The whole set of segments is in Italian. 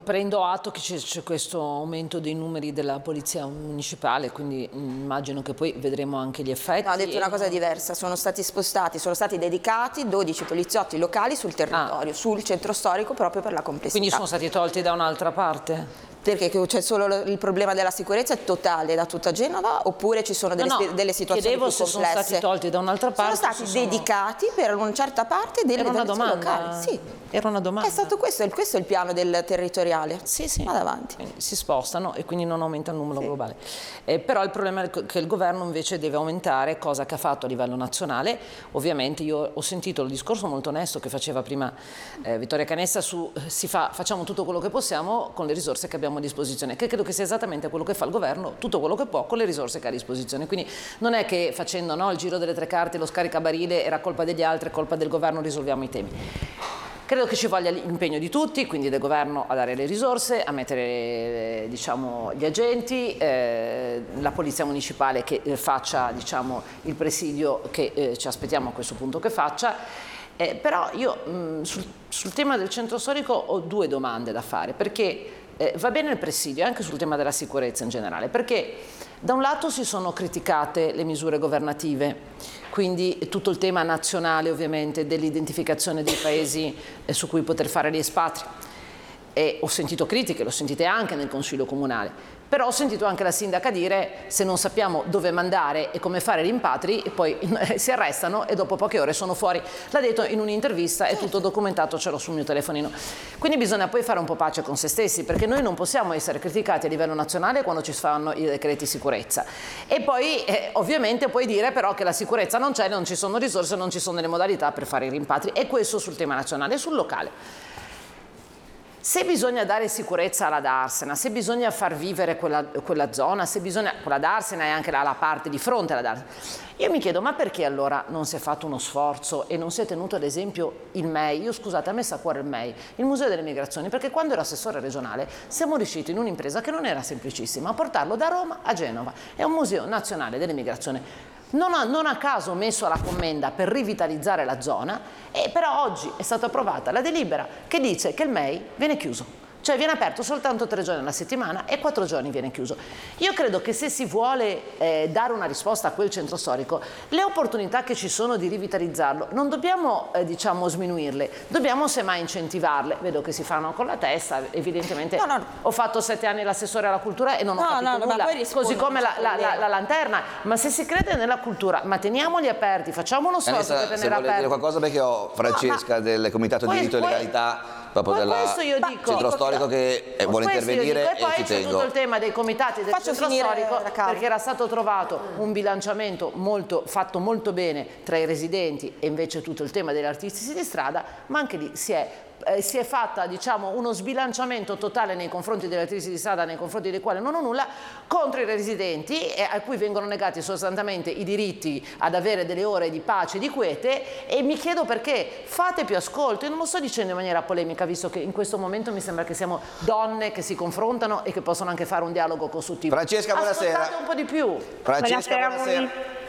Prendo atto che c'è questo aumento dei numeri della polizia municipale, quindi immagino che poi vedremo anche gli effetti. No, ho detto una cosa diversa, sono stati spostati, sono stati dedicati 12 poliziotti locali sul territorio, sul centro storico, proprio per la complessità. Quindi sono stati tolti da un'altra parte? Perché c'è solo il problema della sicurezza totale da tutta Genova, oppure ci sono delle situazioni più complesse? Sono stati tolti da un'altra parte. Sono stati dedicati per una certa parte delle organizzazioni locali. Sì. Era una domanda. È stato questo è il piano del territoriale. Sì, sì. Vado avanti. Quindi si spostano e quindi non aumenta il numero globale. Però il problema è che il governo invece deve aumentare, cosa che ha fatto a livello nazionale. Ovviamente io ho sentito il discorso molto onesto che faceva prima Vittoria Canessa su facciamo tutto quello che possiamo con le risorse che abbiamo a disposizione, che credo che sia esattamente quello che fa il governo, tutto quello che può con le risorse che ha a disposizione. Quindi non è che facendo il giro delle tre carte, lo scaricabarile era colpa degli altri, è colpa del governo, risolviamo i temi. Credo che ci voglia l'impegno di tutti, quindi del governo a dare le risorse, a mettere gli agenti, la polizia municipale che faccia il presidio che ci aspettiamo a questo punto che faccia. Però io sul tema del centro storico ho due domande da fare, perché va bene il presidio anche sul tema della sicurezza in generale, perché da un lato si sono criticate le misure governative, quindi tutto il tema nazionale ovviamente dell'identificazione dei paesi su cui poter fare gli espatri, e ho sentito critiche, l'ho sentite anche nel Consiglio Comunale, però ho sentito anche la sindaca dire se non sappiamo dove mandare e come fare rimpatri poi si arrestano e dopo poche ore sono fuori. L'ha detto in un'intervista, è tutto documentato, ce l'ho sul mio telefonino. Quindi bisogna poi fare un po' pace con se stessi, perché noi non possiamo essere criticati a livello nazionale quando ci fanno i decreti sicurezza e poi ovviamente puoi dire però che la sicurezza non c'è, non ci sono risorse, non ci sono le modalità per fare i rimpatri, e questo sul tema nazionale. Sul locale, se bisogna dare sicurezza alla Darsena, se bisogna far vivere quella zona, se bisogna, quella Darsena e anche la parte di fronte alla Darsena, io mi chiedo, ma perché allora non si è fatto uno sforzo e non si è tenuto ad esempio il MEI? Io scusate, a me sta a cuore il MEI, il Museo delle Migrazioni, perché quando ero assessore regionale siamo riusciti in un'impresa che non era semplicissima a portarlo da Roma a Genova. È un museo nazionale delle migrazioni. Non a caso messo alla commenda per rivitalizzare la zona, e però oggi è stata approvata la delibera che dice che il MEI viene chiuso. Cioè viene aperto soltanto 3 giorni alla settimana e 4 giorni viene chiuso. Io credo che se si vuole dare una risposta a quel centro storico, le opportunità che ci sono di rivitalizzarlo non dobbiamo sminuirle, dobbiamo semmai incentivarle. Vedo che si fanno con la testa, evidentemente ho fatto 7 anni l'assessore alla cultura e non ho capito nulla, così come la lanterna, ma se si crede nella cultura, ma teniamoli aperti, facciamo uno sforzo per tenere aperti. Dire qualcosa, perché ho Francesca del Comitato di Diritto e Legalità proprio del centro storico che vuole intervenire, e poi c'è tutto il tema dei comitati del centro storico, perché era stato trovato un bilanciamento fatto molto bene tra i residenti e invece tutto il tema degli artisti di strada, ma anche lì si è fatta uno sbilanciamento totale nei confronti degli artisti di strada, nei confronti dei quali non ho nulla, contro i residenti, a cui vengono negati sostanzialmente i diritti ad avere delle ore di pace e di quiete. E mi chiedo perché fate più ascolto. Io non lo sto dicendo in maniera polemica, visto che in questo momento mi sembra che siamo donne che si confrontano e che possono anche fare un dialogo costruttivo. Francesca, buonasera. Ascoltate un po' di più. Francesca, buonasera.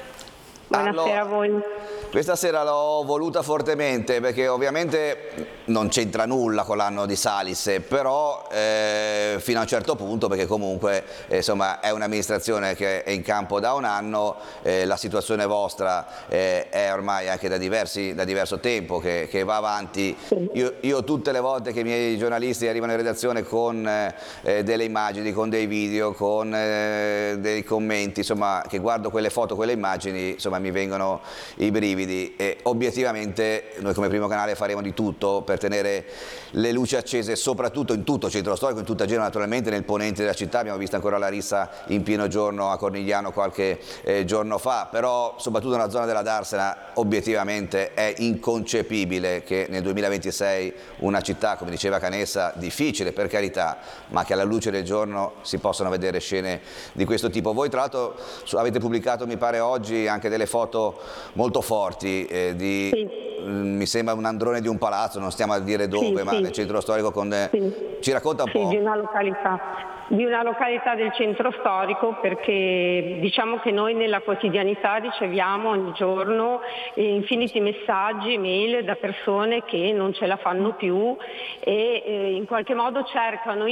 Buonasera a voi. Questa sera l'ho voluta fortemente perché ovviamente non c'entra nulla con l'anno di Salis, però fino a un certo punto, perché comunque insomma è un'amministrazione che è in campo da un anno, la situazione vostra è ormai anche da diverso tempo che va avanti. Io tutte le volte che i miei giornalisti arrivano in redazione con delle immagini, con dei video, con dei commenti, insomma, che guardo quelle foto, quelle immagini, insomma mi vengono i brividi. E obiettivamente noi come Primo Canale faremo di tutto per tenere le luci accese, soprattutto in tutto il centro storico, in tutta Genova naturalmente, nel ponente della città. Abbiamo visto ancora la rissa in pieno giorno a Cornigliano qualche giorno fa, però soprattutto nella zona della Darsena obiettivamente è inconcepibile che nel 2026 una città, come diceva Canessa, difficile per carità, ma che alla luce del giorno si possano vedere scene di questo tipo. Voi tra l'altro avete pubblicato, mi pare oggi, anche delle foto molto forti, Sì. mi sembra un androne di un palazzo, non stiamo a dire dove, ma nel centro storico ci racconta un po'. Di una località del centro storico, perché diciamo che noi nella quotidianità riceviamo ogni giorno infiniti messaggi, mail da persone che non ce la fanno più e in qualche modo cercano